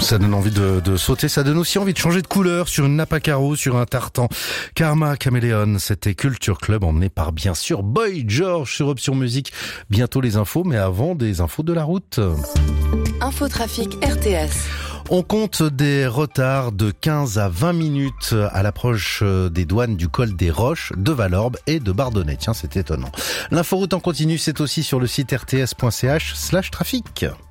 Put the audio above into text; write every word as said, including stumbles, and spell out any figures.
Ça donne envie de, de sauter, ça donne aussi envie de changer de couleur sur une nappe à carreaux, sur un tartan. Karma Caméléon, c'était Culture Club, emmené par bien sûr Boy George sur Option Musique. Bientôt les infos, mais avant des infos de la route. Infotrafic R T S. On compte des retards de quinze à vingt minutes à l'approche des douanes du col des Roches, de Valorbe et de Bardonnay. Tiens, c'est étonnant. L'inforoute en continu, c'est aussi sur le site r t s point c h slash trafic.